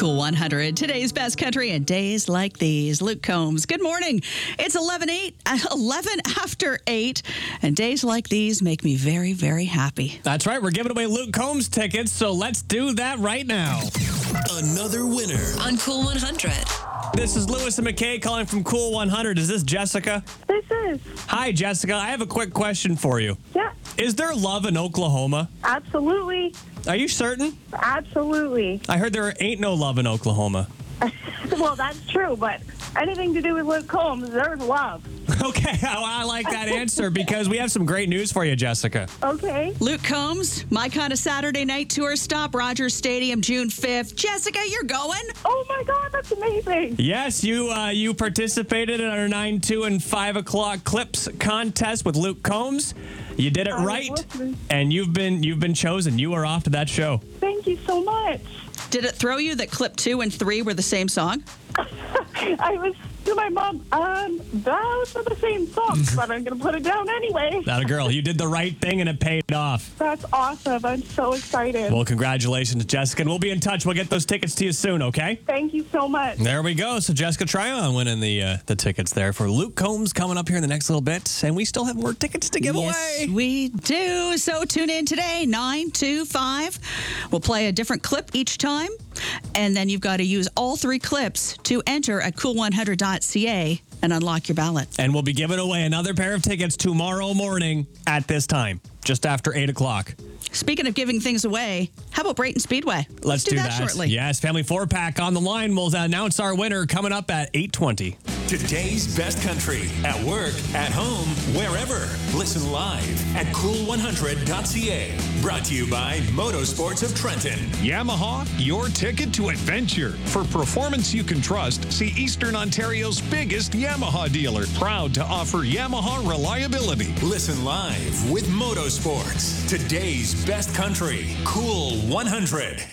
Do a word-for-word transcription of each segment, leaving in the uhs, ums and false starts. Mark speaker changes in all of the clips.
Speaker 1: Cool one hundred, today's best country and days like these. Luke Combs, good morning. It's eleven eight, eleven after eight, and days like these make me very, very happy.
Speaker 2: That's right. We're giving away Luke Combs tickets, so let's do that right now.
Speaker 3: Another winner
Speaker 4: on Cool one hundred.
Speaker 2: This is Lewis and McKay calling from Cool one hundred. Is this Jessica?
Speaker 5: This is.
Speaker 2: Hi, Jessica. I have a quick question for you.
Speaker 5: Yeah.
Speaker 2: Is there love in Oklahoma?
Speaker 5: Absolutely.
Speaker 2: Are you certain?
Speaker 5: Absolutely.
Speaker 2: I heard there ain't no love in Oklahoma.
Speaker 5: Well, that's true, but anything to do with Luke Combs, there's love.
Speaker 2: Okay, I, I like that answer because we have some great news for you, Jessica.
Speaker 5: Okay.
Speaker 1: Luke Combs, My Kind of Saturday Night Tour stop, Rogers Stadium, June fifth. Jessica, you're going?
Speaker 5: Oh, my God, that's amazing.
Speaker 2: Yes, you uh, you participated in our nine, two, and five o'clock clips contest with Luke Combs. You did it
Speaker 5: I was
Speaker 2: right,
Speaker 5: listening.
Speaker 2: and you've been you've been chosen. You are off to that show.
Speaker 5: Thank you so much.
Speaker 1: Did it throw you that clip two and three were the same song?
Speaker 5: I was to my mom, um, those are the same songs, but I'm going to put it down anyway.
Speaker 2: Not a girl. You did the right thing, and it paid off.
Speaker 5: That's awesome. I'm so excited.
Speaker 2: Well, congratulations, Jessica. And we'll be in touch. We'll get those tickets to you soon, okay?
Speaker 5: Thank you so much.
Speaker 2: There we go. So Jessica Tryon winning the uh, the tickets there for Luke Combs coming up here in the next little bit. And we still have more tickets to give
Speaker 1: yes,
Speaker 2: away.
Speaker 1: we do. So tune in today, nine two five. We'll play a different clip each time. And then you've got to use all three clips to enter at cool one hundred dot c a and unlock your ballot.
Speaker 2: And we'll be giving away another pair of tickets tomorrow morning at this time, just after eight o'clock.
Speaker 1: Speaking of giving things away, how about Brayton Speedway? Let's,
Speaker 2: Let's
Speaker 1: do,
Speaker 2: do
Speaker 1: that,
Speaker 2: that
Speaker 1: shortly.
Speaker 2: Yes, Family Four Pack on the line. We'll announce our winner coming up at eight twenty.
Speaker 3: Today's best country. At work, at home, wherever. Listen live at cool one hundred dot c a. Brought to you by Motorsports of Trenton.
Speaker 6: Yamaha, your ticket to adventure. For performance you can trust, see Eastern Ontario's biggest Yamaha dealer. Proud to offer Yamaha reliability.
Speaker 3: Listen live with Motorsports. Today's best country. Cool one hundred.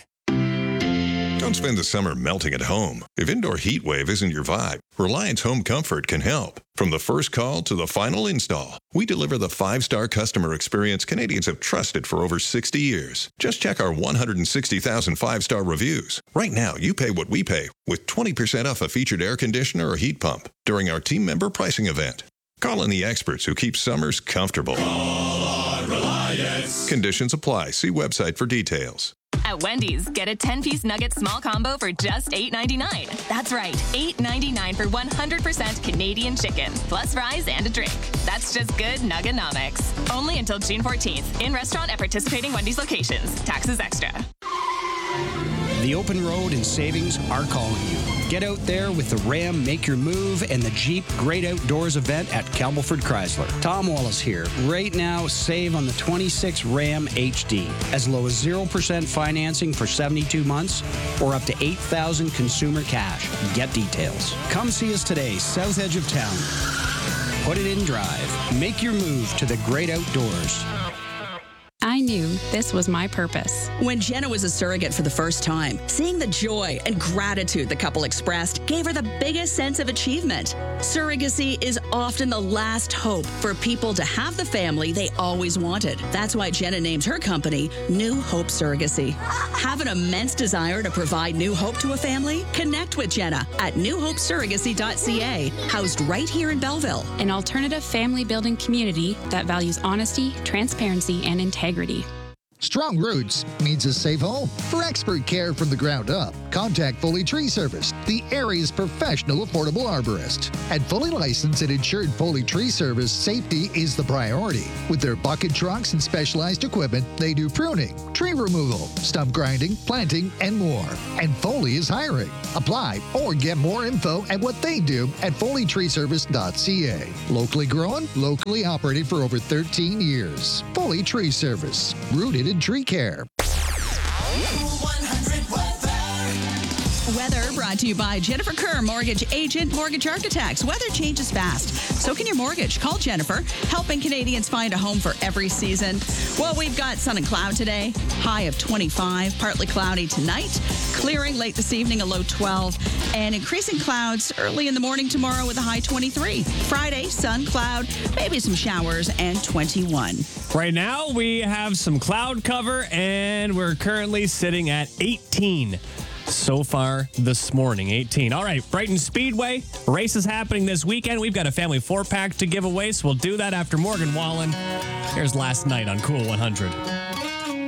Speaker 7: Don't spend the summer melting at home. If indoor heat wave isn't your vibe, Reliance Home Comfort can help. From the first call to the final install, we deliver the five-star customer experience Canadians have trusted for over sixty years. Just check our one hundred sixty thousand five-star reviews. Right now, you pay what we pay with twenty percent off a featured air conditioner or heat pump during our team member pricing event. Call in the experts who keep summers comfortable.
Speaker 3: Call on Reliance.
Speaker 7: Conditions apply. See website for details.
Speaker 4: At Wendy's, get a ten-piece nugget small combo for just eight ninety-nine. That's right, eight ninety-nine for one hundred percent Canadian chicken, plus fries and a drink. That's just good Nugganomics. Only until June fourteenth. In restaurant at participating Wendy's locations. Taxes extra.
Speaker 8: The open road and savings are calling you. Get out there with the Ram Make Your Move and the Jeep Great Outdoors event at Campbellford Chrysler. Tom Wallace here. Right now, save on the twenty-six Ram H D. As low as zero percent financing for seventy-two months or up to eight thousand dollars consumer cash. Get details. Come see us today, south edge of town. Put it in drive. Make your move to the great outdoors.
Speaker 9: I knew this was my purpose.
Speaker 1: When Jenna was a surrogate for the first time, seeing the joy and gratitude the couple expressed gave her the biggest sense of achievement. Surrogacy is often the last hope for people to have the family they always wanted. That's why Jenna named her company New Hope Surrogacy. Have an immense desire to provide new hope to a family? Connect with Jenna at new hope surrogacy dot c a, housed right here in Belleville.
Speaker 9: An alternative family building community that values honesty, transparency, and integrity.
Speaker 10: Strong Roots means a safe home. For expert care from the ground up, contact Foley Tree Service, the area's professional affordable arborist. At fully licensed and insured Foley Tree Service, safety is the priority. With their bucket trucks and specialized equipment, they do pruning, tree removal, stump grinding, planting, and more. And Foley is hiring. Apply or get more info at what they do at foley tree service dot c a. Locally grown, locally operated for over thirteen years. Foley Tree Service, rooted in tree care.
Speaker 1: Weather brought to you by Jennifer Kerr, mortgage agent, mortgage architects. Weather changes fast. So can your mortgage. Call Jennifer, helping Canadians find a home for every season. Well, we've got sun and cloud today. High of twenty-five, partly cloudy tonight. Clearing late this evening, a low twelve. And increasing clouds early in the morning tomorrow with a high twenty-three. Friday, sun, cloud, maybe some showers, and twenty-one.
Speaker 2: Right now, we have some cloud cover, and we're currently sitting at eighteen. so far this morning, eighteen. All right, Brighton Speedway. Race is happening this weekend. We've got a family four-pack to give away, so we'll do that after Morgan Wallen. Here's Last Night on Cool one hundred.